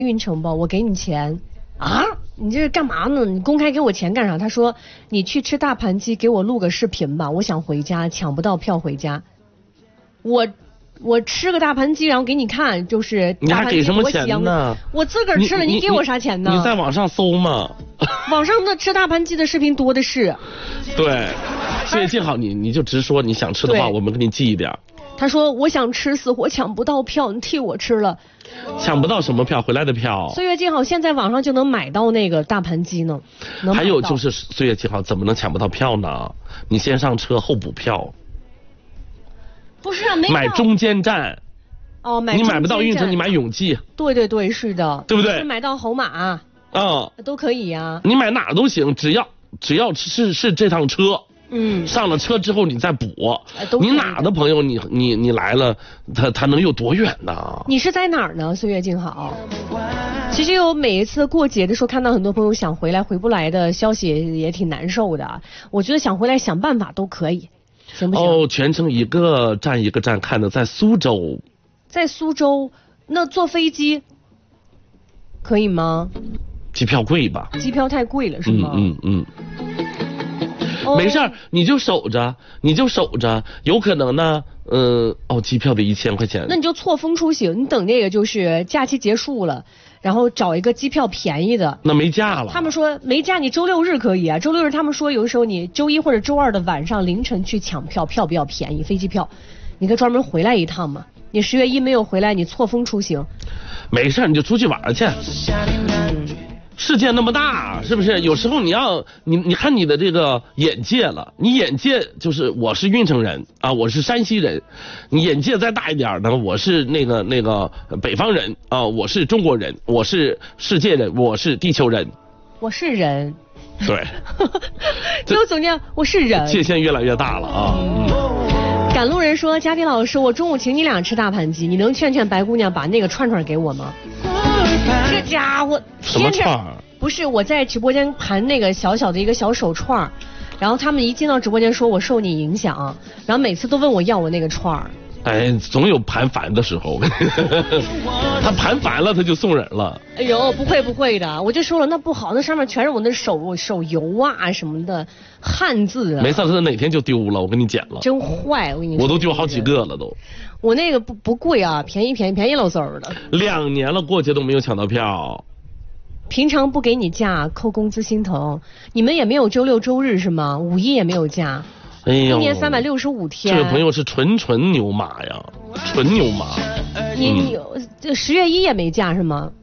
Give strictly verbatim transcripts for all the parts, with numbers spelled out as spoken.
运城吧，我给你钱。啊，你这是干嘛呢？你公开给我钱干啥？他说你去吃大盘鸡，给我录个视频吧，我想回家，抢不到票回家。我我吃个大盘鸡，然后给你看，就是你还给什么钱呢？ 我自个儿吃了，你, 你给我啥钱呢？ 你在网上搜嘛。 网上的吃大盘鸡的视频多的是。 对，所以幸好你你就直说你想吃的话，我们给你寄一点。 他说我想吃死活抢不到票，你替我吃了。 抢不到什么票？回来的票。 岁月静好，现在网上就能买到那个大盘鸡呢。 还有就是岁月静好，怎么能抢不到票呢？你先上车后补票。 不是啊，没买中间站。 哦，买你买不到运城，你买永济。 对对对，是的， 对不对？ 买到侯马啊， 嗯， 都可以呀、啊。 你买哪都行，只要只要是是这趟车。 嗯， 上了车之后你再补，你哪的朋友你你你来了，他他能有多远呢？ 你是在哪儿呢？岁月静好。其实有每一次过节的时候，看到很多朋友想回来回不来的消息也，也挺难受的。我觉得想回来想办法都可以，行不行？ 哦，全程一个站一个站看的，在苏州。 在苏州，那坐飞机可以吗？ 机票贵吧？ 机票太贵了，是吗？ 嗯嗯嗯。没事儿，你就守着，你就守着，有可能呢，呃，哦，机票得一千块钱。 那你就错峰出行，你等这个就是假期结束了，然后找一个机票便宜的。 那没假了。 他们说没假，你周六日可以啊。周六日他们说有的时候你周一或者周二的晚上凌晨去抢票，票比较便宜，飞机票，你可以专门回来一趟嘛。你十月一没有回来，你错峰出行。 没事，你就出去玩去。嗯。世界那么大，是不是？有时候你要你你看你的这个眼界了，你眼界就是我是运城人啊，我是山西人，你眼界再大一点呢，我是那个那个北方人啊，我是中国人，我是世界人，我是地球人， 我是人。 对， 都总结我是人， 界限越来越大了啊。 嗯。赶路人说，佳迪老师，我中午请你俩吃大盘鸡，你能劝劝白姑娘把那个串串给我吗？这家伙什么串儿？ 不是，我在直播间盘那个小小的一个小手串儿，然后他们一进到直播间说我受你影响，然后每次都问我要我那个串儿。 哎，总有盘烦的时候，他盘烦了他就送人了。 哎呦，不会不会的，我就说了那不好，那上面全是我那手手油啊什么的汉字啊。 没事，他哪天就丢了，我给你捡了。 真坏，我跟你说。 我都丢好几个了都。 我那个不不贵啊，便宜便宜便宜老嗖的。 两年了，过节都没有抢到票。 平常不给你假，扣工资心疼。你们也没有周六周日是吗？五一也没有假。 哎呦， 一年三百六十五天。 这位朋友是纯纯牛马呀，纯牛马。 你你这十月一也没假是吗？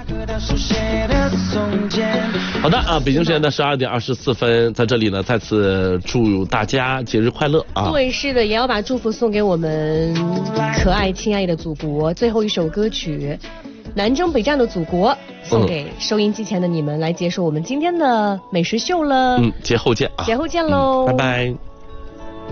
好的啊，北京时间的十二点二十四分，在这里呢，再次祝大家节日快乐啊！ 对，是的，也要把祝福送给我们可爱亲爱的祖国。最后一首歌曲，南征北战的祖国，送给收音机前的你们，来结束我们今天的美食秀了。 嗯，节后见啊！ 节后见喽、 嗯，拜拜。